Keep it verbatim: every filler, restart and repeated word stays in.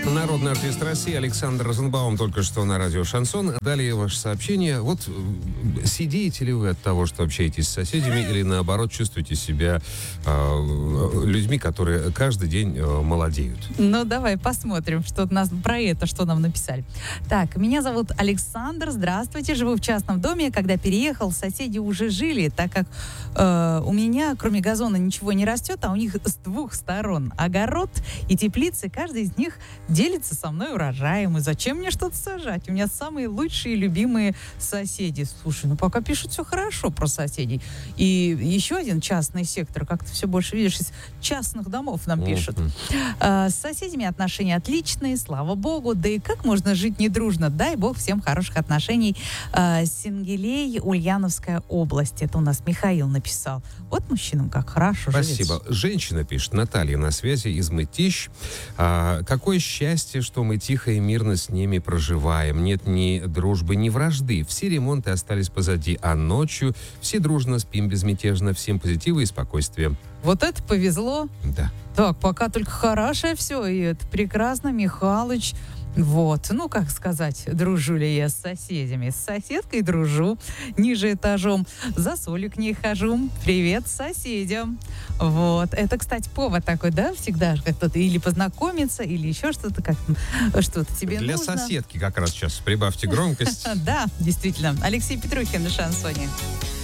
Народный артист России Александр Розенбаум только что на радио «Шансон». Далее ваше сообщение. Вот э, сидите ли вы от того, что общаетесь с соседями, или наоборот чувствуете себя э, людьми, которые каждый день э, молодеют? Ну, давай посмотрим, что нас, про это, что нам написали. Так, меня зовут Александр. Здравствуйте. Живу в частном доме. Когда переехал, соседи уже жили, так как э, у меня, кроме газона, ничего не растет, а у них с двух сторон огород и теплицы. Каждый из них делится со мной урожаем. И зачем мне что-то сажать? У меня самые лучшие, любимые соседи. Слушай, ну пока пишут все хорошо про соседей. И еще один частный сектор. Как-то все больше, видишь, из частных домов нам пишут. А, с соседями отношения отличные, слава богу. Да и как можно жить недружно? Дай бог всем хороших отношений. А, Сенгелей, Ульяновская область. Это у нас Михаил написал. Вот мужчинам как хорошо живется. Спасибо. Женщина пишет, Наталья на связи из Мытищ. А, какое счастье, что мы тихо и мирно с ними проживаем. Нет ни дружбы, ни вражды. Все ремонты остались позади, а ночью все дружно спим безмятежно. Всем позитива и спокойствия. Вот это повезло. Да. Так, пока только хорошее все, и это прекрасно, Михалыч. Вот, ну, как сказать, дружу ли я с соседями? С соседкой дружу, ниже этажом, за солью к ней хожу. Привет соседям. Вот, это, кстати, повод такой, да, всегда как-то или познакомиться, или еще что-то, как что-то тебе Для нужно. соседки как раз сейчас прибавьте громкость. Да, действительно. Алексей Петрухин на шансоне.